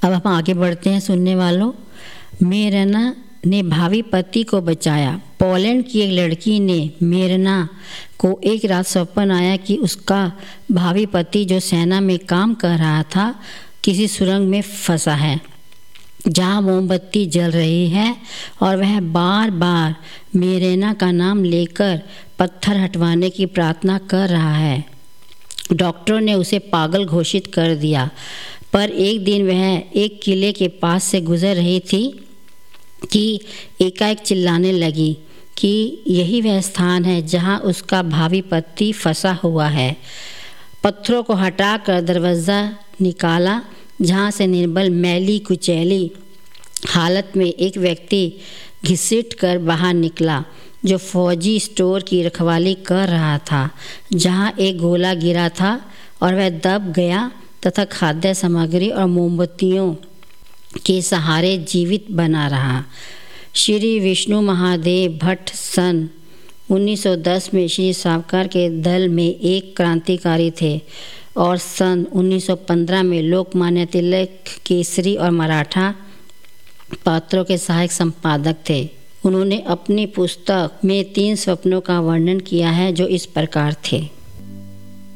अब हम आगे बढ़ते हैं सुनने वालों। मेरना ने भावी पति को बचाया। पोलैंड की एक लड़की ने मेरना को एक रात सपन आया कि उसका भावी पति जो सेना में काम कर रहा था किसी सुरंग में फंसा है जहाँ मोमबत्ती जल रही है और वह बार बार मेरना का नाम लेकर पत्थर हटवाने की प्रार्थना कर रहा है। डॉक्टरों ने उसे पागल घोषित कर दिया, पर एक दिन वह एक किले के पास से गुजर रही थी कि एकाएक चिल्लाने लगी कि यही वह स्थान है जहाँ उसका भावी पति फंसा हुआ है। पत्थरों को हटाकर दरवाज़ा निकाला जहाँ से निर्बल मैली कुचैली हालत में एक व्यक्ति घसीट कर बाहर निकला जो फौजी स्टोर की रखवाली कर रहा था, जहाँ एक गोला गिरा था और वह दब गया तथा खाद्य सामग्री और मोमबत्तियों के सहारे जीवित बना रहा। श्री विष्णु महादेव भट्ट सन 1910 में श्री सावरकर के दल में एक क्रांतिकारी थे और सन 1915 में लोकमान्य तिलक केसरी और मराठा पात्रों के सहायक संपादक थे। उन्होंने अपनी पुस्तक में 3 स्वप्नों का वर्णन किया है जो इस प्रकार थे।